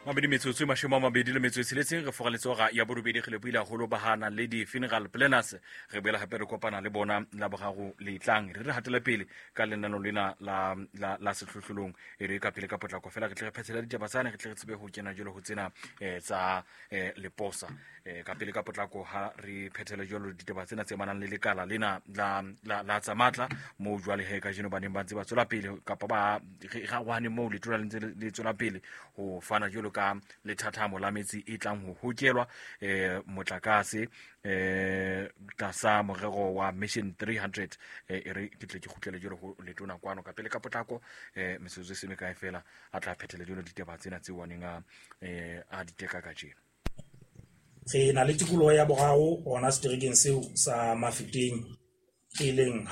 mabedi metsotso mashome a mabedi le metso e tsheletseng re foga letsoga ya borobedi ge lepuile haholo bahana le di-funeral planners re boela gape re kopana le bona la bogago le tlang re hatela pele ka lenano lena la sehlohlolong e re ka pele ka potlako fela re tle re phethela ditaba tsane re tle re tsebe ho kena jalo ho tsena tsa leposa ka pele ka potlako ha re phethela jalo ditaba tsena tse manang le lekala lena la tsa matla mo jwale he ka jeno ba neng ba ntse ba tswela pele kapa ba ga wane mo le tlola le tswela pele ho fana jalo ka lethathamo la metsi e tlang ho hokelwa motlakase tlasa morero wa mission 300 e re ke tle ke khutlele jalo ho letona kwano ka pele ka potlako metsotso se me kae fela a tla phethela jalo ditaba tsena tse waneng a diteka ka jeno re na le tikoloho ya borao hona seterekeng seo sa Mafeteng e leng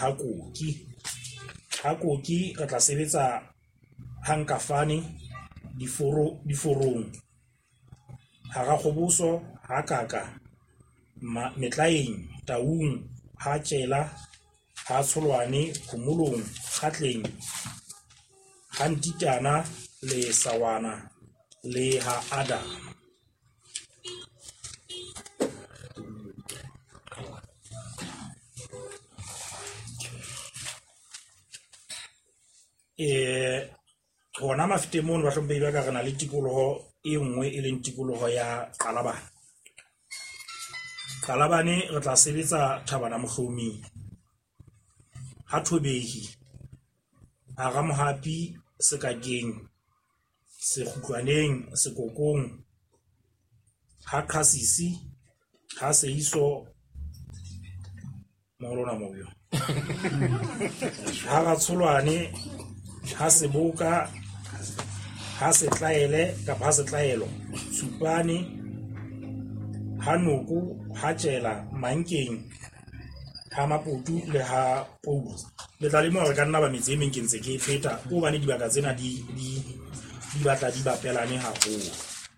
Hakoki re tla sebetsa hankafane diforong hara Kgoboso Hakaka Metlaeng Taung ha Tjela ha Tsholwane Phomolong Kgatleng ha Ntitana le Sawana le ha Ada hona Mafeteng mono ba hlomphehi ba ka re na le tikoloho e nngwe e leng tikoloho ya Qalabane re tla sebetsa Thabana Mohloming ha Thobehi hara Mohapi Sekakeng Sekgutlwaneng Sekokong ha Khasisi ha Seiso molona moyo ha Ratsholwane ha Seboka ha Setlaele kapa ha Setlaelo Tshupane ha Noko ha Tjela Mankeng ha Maputu le ha Pou le tla le mo re ka nna ba metse e meng ke ntse ke feta o bane dibaka tsena di batla di bapelane haholo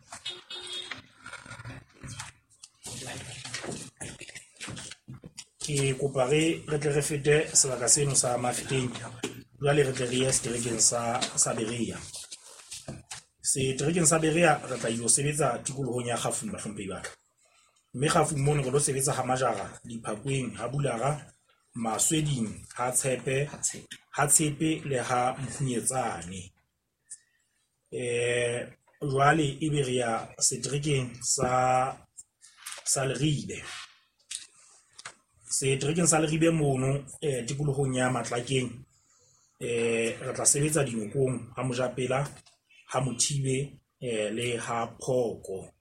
ke kopa re tle re fete sebaka seno sa Mafeteng jwale re tle re ye seterekeng sa Berea seterekeng sa Berea re tla ilo sebetsa tikolohong ya Khafung bahlomphehi ba ka mme Khafung mono re lo sebetsa ha Majara Diphakweng ha Bulara Masweding ha Tshepe le ha Mpunyetsane jwale e be re ya seterekeng sa Leribe seterekeng sa Leribe mono tikolohong ya Matlakeng re tla sebetsa Dinokong ha Mojapela ha Mothibe le ha Phoko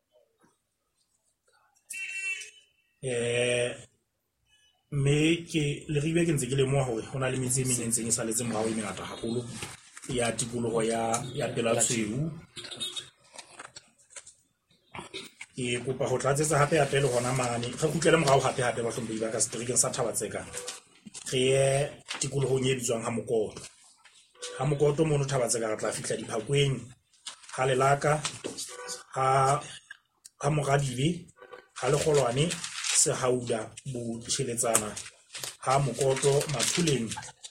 mme ke Leribe ke ntse ke lemoha hore hona le metse e meng ntseng e saletse morao e mengata haholo ya tikoloho ya Pelatshweu ke kopa ho tlatsetsa hape apelo hona mane re kgutlele morao hape ba hlomphehi ba ka seterekeng sa Thabatseka re ye tikolohong e bitswang ha Mokoto mono Thabatseka re tla fihla Diphakweng ha Lelaka ha Moradibe ha Lekgolwane Sehaula Botjheletsana ha Mokoto Mathuleng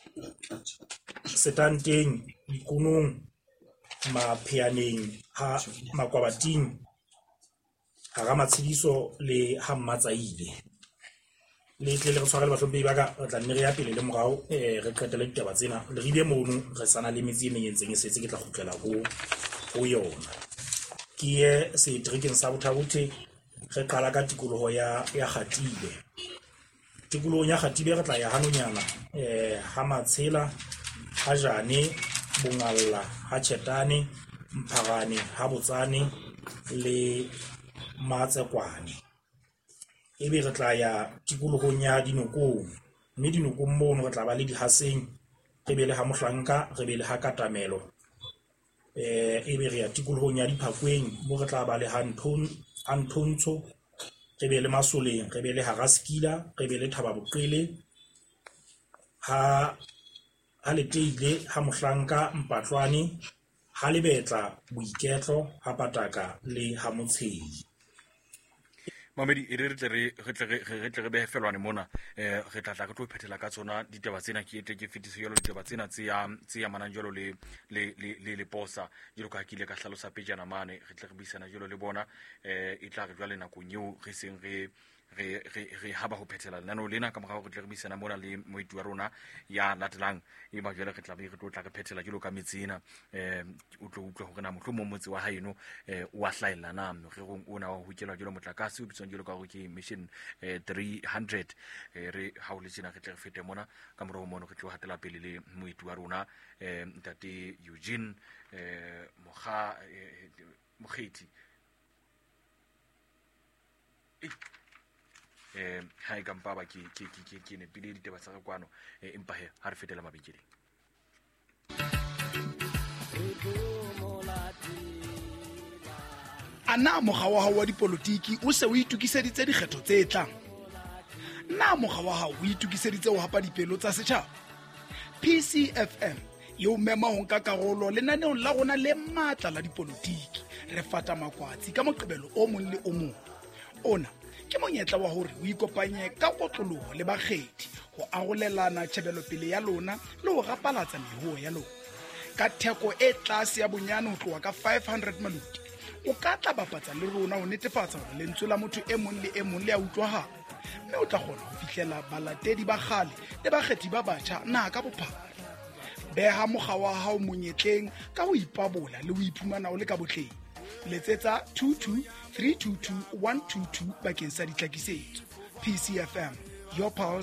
Setanteng Dikonong Mapheaneng ha Makwabating hara Matshidiso le ha Mmatsaile le tle le re tshwara le bahlomphehi ba ka re tla nne re ya pele le morao re qetele ditaba tsena le Ribe mono re sana le metsi e meng e ntseng e setse ke tla kgutlela ho yona ke ye seterekeng sa Bothabothe re qala ka tikoloho ya Kgatibe tikolohong ya Kgatibe re tla ya hanonyana ha Matshela ha Jane Bongalla ha Chetane Mpharane ha Botsane le Matsekwane ebe re tla ya tikolohong ya Dinokong mme Dinokong mono re tla ba le Dihaseng re be le ha Mohlanka re be le ha Katamelo ebe re ya tikolohong ya Diphakweng mo re tla ba le Antontsho re be le Masoleng re be le ha Raskila re be le Thaba Boqele ha Leteile ha Mohlanka Mpatlwane ha Lebetla Boiketlo ha Pataka le ha Motshehi Mamedi e re tle re be felwane mona re tla ke tlo phethela ka tsona ditaba tsena ke ete ke fetise jalo ditaba tsena tse ya manang jalo le posa jalo ka kile ka hlalosa pejana mane re tle re buisana jalo le bona e tla re jwale nakong eo re seng re haba ho phethela lenano lena ka morao re tle re buisana mona le moeti wa rona ya latelang e ba jwale re tla re phethela jalo ka metsena o tlo utlwa hore na mohlomong motse wa haeno o a hlaela na morerong ona wa ho hukela jalo motlakase o bitswang jalo ka go ke mission 300 re ha o le tsena re tle re fete mona ka morao mono re tlo hatela pele le moeti wa rona ntate Eugene Mokgethi ha e kampa ba ke ne pele ditaba tsa kwano empa he ha re fetela mabekeleng. Ana mokga wa hao wa dipolotiki o se o itukiseditse dikgetho tse tlang? Na mokga wa hao o itukiseditse ho hapa dipelo tsa setjhaba? PCFM yo mema ho nka karolo lenaneong la rona le matla la dipolotiki re fata makwatsi ka moqebelo o mong le o mong. Ona ke monyetla wa hore o ikopanye ka kotloloho le bakgethi ho arolelana tjhebelopele ya lona le ho rapalatsa mehuo ya lona. Ka theko e tlase ya bonyane ho tloha ka 500 maluti o ka tla bapatsa le rona ho netefatsa hore lentswe la motho e mong le e mong le a utlwahala, mme o tla kgona ho fihlela balatedi ba kgale le bakgethi ba batjha naha ka bophara. Beha mokga wa hao monyetleng ka ho ipabola le ho iphumana o le ka botleng. Letsetsa 22 322 122 bakeng sa ditlhakisetso. PCFM, your power